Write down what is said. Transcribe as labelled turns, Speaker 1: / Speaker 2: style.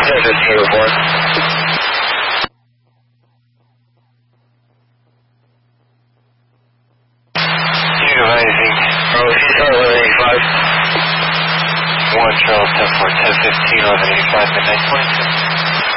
Speaker 1: 1015 report. You know anything? Bro, if you start 1185. 1 Charles 10-4, 1015, 1185, midnight 22.